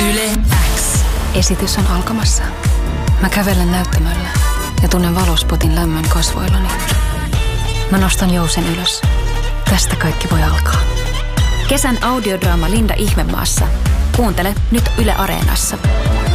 Yle X. Esitys on alkamassa. Mä kävelen näyttämöllä ja tunnen valospotin lämmön kasvoillani. Mä nostan jousen ylös. Tästä kaikki voi alkaa. Kesän audiodraama Linda Ihmemaassa. Kuuntele nyt Yle Areenassa.